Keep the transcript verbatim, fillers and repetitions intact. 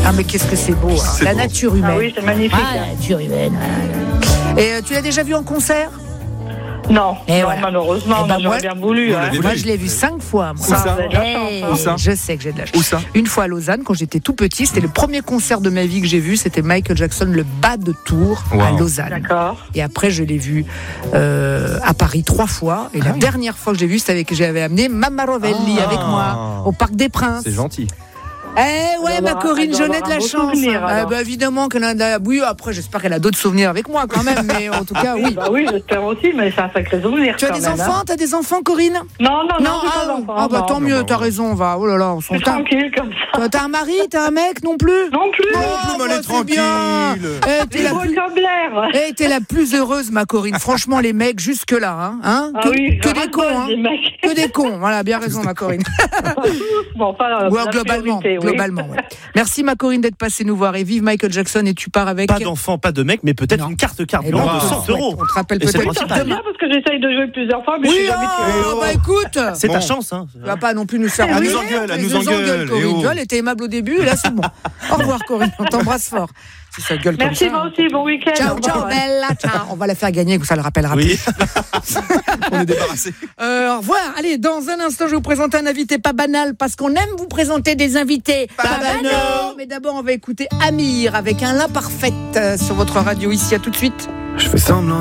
Ah, mais qu'est-ce que c'est beau, hein. C'est La beau. nature humaine. Ah oui, c'est magnifique. Ah, la nature humaine. Ah. Et euh, tu l'as déjà vu en concert? Non, Et non voilà. malheureusement, Eh ben, j'aurais moi- bien voulu. Vous Hein. l'avez Moi, vu? je l'ai vu cinq fois. Moi. Où ça? Vous avez de la Eh, chance, hein. Où ça? je sais que j'ai de la chance. Où ça? Une fois à Lausanne, quand j'étais tout petit, c'était le premier concert de ma vie que j'ai vu. C'était Michael Jackson, le bas de Tours à Wow. Lausanne. D'accord. Et après, je l'ai vu euh, à Paris trois fois. Et la dernière fois que je l'ai vu, c'était avec j'avais amené Mamma Rovelli Ah. avec moi au Parc des Princes. C'est gentil. Eh ouais, Elle ma doit- Corinne elle doit Jeunet de avoir la un beau chance. souvenir, Ah, alors. bah, évidemment qu'elle en a. Oui, après, j'espère qu'elle a d'autres souvenirs avec moi quand même. Mais en tout cas, oui. Bah oui, j'espère aussi, mais c'est un sacré souvenir. Tu as quand des même, enfants hein. T'as des enfants, Corinne? Non, non, non, j'ai ah, pas d'enfants. ah bah non. tant mieux, t'as raison, on va. Oh là là, on Je s'en suis tape. tranquille comme ça. Toi, T'as un mari, t'as un mec non plus? Non plus. Oh, plus, mais elle est bah, c'est bien. tranquille. Eh, t'es la Beau plus... comme l'air. eh, t'es la plus heureuse, ma Corinne. Franchement, les mecs, jusque-là, hein, hein Ah que, oui, que je des cons, raconte hein. des mecs. Que des cons. Voilà, bien raison, ma Corinne. Bon, pas Ouais, la globalement, priorité, oui. globalement. Ouais. Merci, ma Corinne, d'être passée nous voir. Et vive Michael Jackson. Et tu pars avec. Pas d'enfant, pas de mec, mais peut-être Non. une carte carte Eh ben, blanche on de te cent souhaite. euros. On te rappelle Et c'est peut-être principal. C'est bien parce que j'essaye de jouer plusieurs fois, mais je Oui, suis jamais oh, oh. bah écoute. C'est ta Bon. chance, hein. Tu vas pas non plus nous faire. Elle engueuler, nous engueule, elle tu nous engueule, Corinne. eh oh. Tu vois, elle était aimable au début, et là, c'est bon. Au revoir, Corinne. On t'embrasse fort. Si ça gueule Merci, comme ça. moi aussi, bon week-end. Ciao, Au ciao, revoir. bella, ciao. On va la faire gagner, ça le rappellera plus. Oui. On est débarrassé. Euh, au revoir. Allez, dans un instant, je vais vous présenter un invité pas banal parce qu'on aime vous présenter des invités Pas banaux. Mais d'abord, on va écouter Amir avec un l'imparfaite euh, sur votre radio ici. À tout de suite. Je fais semblant.